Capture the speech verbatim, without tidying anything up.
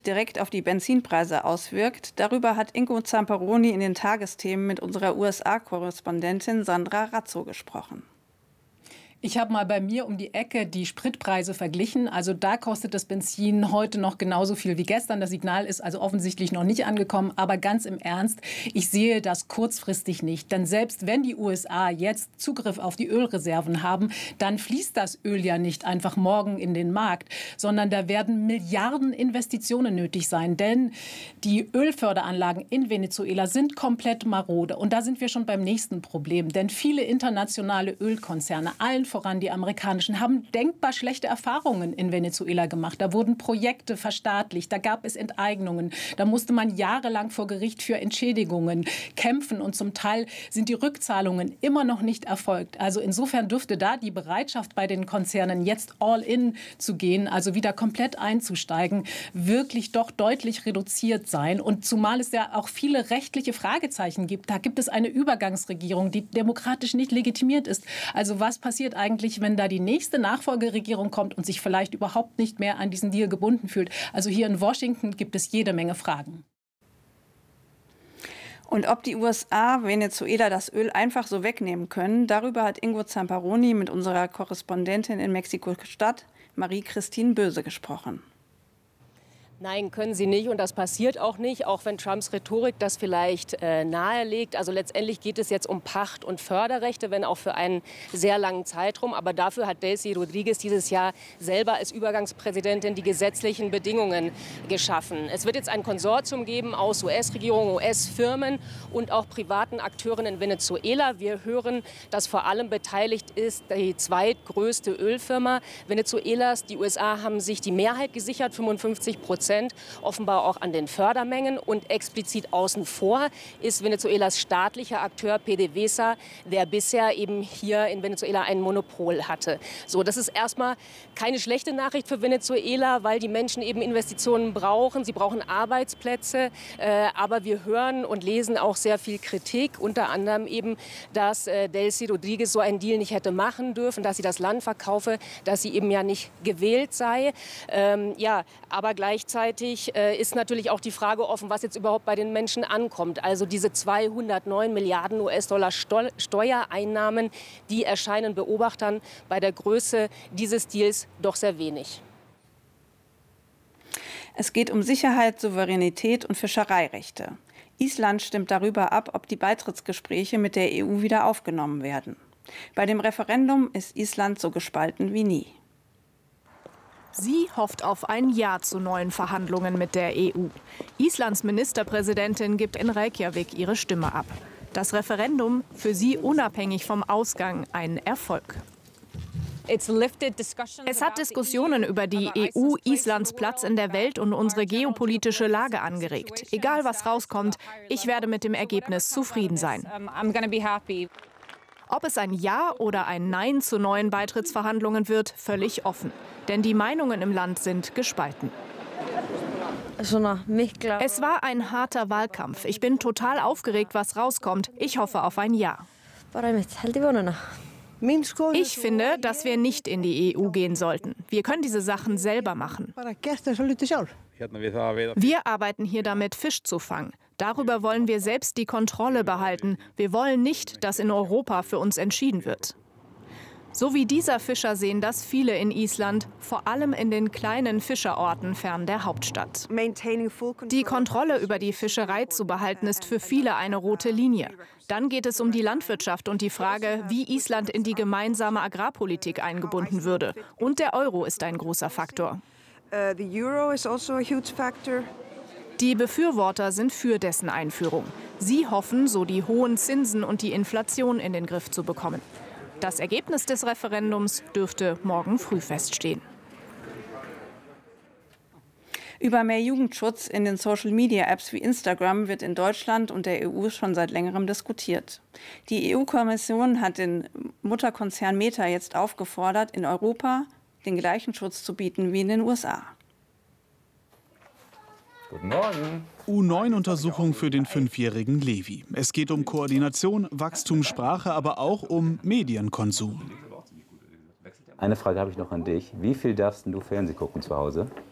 direkt auf die Benzinpreise auswirkt. Darüber hat Ingo Zamperoni in den Tagesthemen mit unserer U S A-Korrespondentin Sandra Razzo gesprochen. Ich habe mal bei mir um die Ecke die Spritpreise verglichen. Also da kostet das Benzin heute noch genauso viel wie gestern. Das Signal ist also offensichtlich noch nicht angekommen. Aber ganz im Ernst, ich sehe das kurzfristig nicht. Denn selbst wenn die U S A jetzt Zugriff auf die Ölreserven haben, dann fließt das Öl ja nicht einfach morgen in den Markt, sondern da werden Milliarden Investitionen nötig sein. Denn die Ölförderanlagen in Venezuela sind komplett marode. Und da sind wir schon beim nächsten Problem. Denn viele internationale Ölkonzerne, allen voran die amerikanischen, haben denkbar schlechte Erfahrungen in Venezuela gemacht. Da wurden Projekte verstaatlicht, da gab es Enteignungen, da musste man jahrelang vor Gericht für Entschädigungen kämpfen und zum Teil sind die Rückzahlungen immer noch nicht erfolgt. Also insofern dürfte da die Bereitschaft bei den Konzernen, jetzt all in zu gehen, also wieder komplett einzusteigen, wirklich doch deutlich reduziert sein. Und zumal es ja auch viele rechtliche Fragezeichen gibt. Da gibt es eine Übergangsregierung, die demokratisch nicht legitimiert ist. Also was passiert eigentlich, wenn da die nächste Nachfolgeregierung kommt und sich vielleicht überhaupt nicht mehr an diesen Deal gebunden fühlt? Also hier in Washington gibt es jede Menge Fragen. Und ob die U S A Venezuela das Öl einfach so wegnehmen können, darüber hat Ingo Zamperoni mit unserer Korrespondentin in Mexiko-Stadt, Marie-Christine Böse, gesprochen. Nein, können sie nicht und das passiert auch nicht, auch wenn Trumps Rhetorik das vielleicht äh, nahelegt. Also letztendlich geht es jetzt um Pacht- und Förderrechte, wenn auch für einen sehr langen Zeitraum. Aber dafür hat Delcy Rodriguez dieses Jahr selber als Übergangspräsidentin die gesetzlichen Bedingungen geschaffen. Es wird jetzt ein Konsortium geben aus U S-Regierung, U S-Firmen und auch privaten Akteuren in Venezuela. Wir hören, dass vor allem beteiligt ist die zweitgrößte Ölfirma Venezuelas. Die U S A haben sich die Mehrheit gesichert, fünfundfünfzig Prozent. Offenbar auch an den Fördermengen. Und explizit außen vor ist Venezuelas staatlicher Akteur PDVSA, der bisher eben hier in Venezuela ein Monopol hatte. So, das ist erstmal keine schlechte Nachricht für Venezuela, weil die Menschen eben Investitionen brauchen. Sie brauchen Arbeitsplätze. Äh, aber wir hören und lesen auch sehr viel Kritik, unter anderem eben, dass äh, Delcy Rodriguez so einen Deal nicht hätte machen dürfen, dass sie das Land verkaufe, dass sie eben ja nicht gewählt sei. Ähm, ja, aber gleichzeitig Gleichzeitig äh, ist natürlich auch die Frage offen, was jetzt überhaupt bei den Menschen ankommt. Also diese zweihundertneun Milliarden U S-Dollar Steuereinnahmen, die erscheinen Beobachtern bei der Größe dieses Deals doch sehr wenig. Es geht um Sicherheit, Souveränität und Fischereirechte. Island stimmt darüber ab, ob die Beitrittsgespräche mit der E U wieder aufgenommen werden. Bei dem Referendum ist Island so gespalten wie nie. Sie hofft auf ein Ja zu neuen Verhandlungen mit der E U. Islands Ministerpräsidentin gibt in Reykjavik ihre Stimme ab. Das Referendum für sie unabhängig vom Ausgang ein Erfolg. Es hat Diskussionen über die E U, Islands Platz in der Welt und unsere geopolitische Lage angeregt. Egal was rauskommt, ich werde mit dem Ergebnis zufrieden sein. Ob es ein Ja oder ein Nein zu neuen Beitrittsverhandlungen wird, völlig offen. Denn die Meinungen im Land sind gespalten. Es war ein harter Wahlkampf. Ich bin total aufgeregt, was rauskommt. Ich hoffe auf ein Ja. Ich finde, dass wir nicht in die E U gehen sollten. Wir können diese Sachen selber machen. Wir arbeiten hier damit, Fisch zu fangen. Darüber wollen wir selbst die Kontrolle behalten. Wir wollen nicht, dass in Europa für uns entschieden wird. So wie dieser Fischer sehen das viele in Island, vor allem in den kleinen Fischerorten fern der Hauptstadt. Die Kontrolle über die Fischerei zu behalten, ist für viele eine rote Linie. Dann geht es um die Landwirtschaft und die Frage, wie Island in die gemeinsame Agrarpolitik eingebunden würde. Und der Euro ist ein großer Faktor. Die Befürworter sind für dessen Einführung. Sie hoffen, so die hohen Zinsen und die Inflation in den Griff zu bekommen. Das Ergebnis des Referendums dürfte morgen früh feststehen. Über mehr Jugendschutz in den Social-Media-Apps wie Instagram wird in Deutschland und der E U schon seit längerem diskutiert. Die E U-Kommission hat den Mutterkonzern Meta jetzt aufgefordert, in Europa den gleichen Schutz zu bieten wie in den U S A. Guten Morgen. U neun Untersuchung für den fünfjährigen Levi. Es geht um Koordination, Wachstum, Sprache, aber auch um Medienkonsum. Eine Frage habe ich noch an dich. Wie viel darfst du Fernsehen gucken zu Hause?